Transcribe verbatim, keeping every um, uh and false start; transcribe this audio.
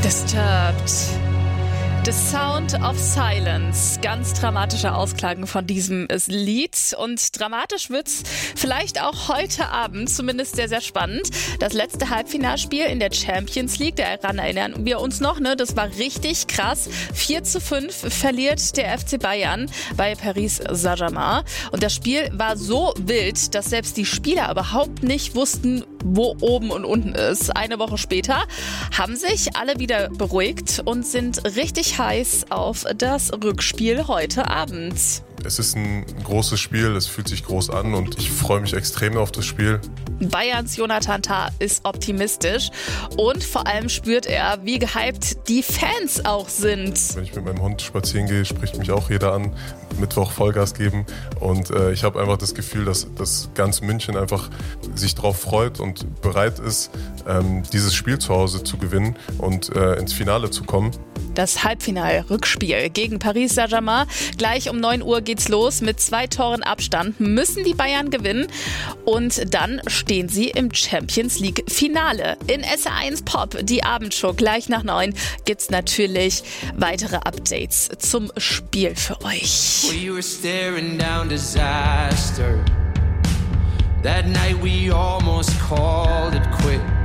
Disturbed. The Sound of Silence. Ganz dramatischer Ausklang von diesem Lied. Und dramatisch wird's vielleicht auch heute Abend, zumindest sehr, sehr spannend. Das letzte Halbfinalspiel in der Champions League, daran erinnern wir uns noch, ne? Das war richtig krass. vier zu fünf verliert der F C Bayern bei Paris Saint-Germain. Und das Spiel war so wild, dass selbst die Spieler überhaupt nicht wussten, wo oben und unten ist. Eine Woche später haben sich alle wieder beruhigt und sind richtig heiß auf das Rückspiel heute Abend. Es ist ein großes Spiel, es fühlt sich groß an und ich freue mich extrem auf das Spiel. Bayerns Jonathan Tah ist optimistisch und vor allem spürt er, wie gehypt die Fans auch sind. Wenn ich mit meinem Hund spazieren gehe, spricht mich auch jeder an. Mittwoch Vollgas geben und äh, ich habe einfach das Gefühl, dass, dass ganz München einfach sich darauf freut und bereit ist, ähm, dieses Spiel zu Hause zu gewinnen und äh, ins Finale zu kommen. Das Halbfinal-Rückspiel gegen Paris Saint-Germain. Gleich um neun Uhr geht's los. Mit zwei Toren Abstand müssen die Bayern gewinnen. Und dann stehen sie im Champions League-Finale. In S R eins Pop, die Abendshow, gleich nach neun, gibt's natürlich weitere Updates zum Spiel für euch. We were staring down disaster. That night we almost called it quits.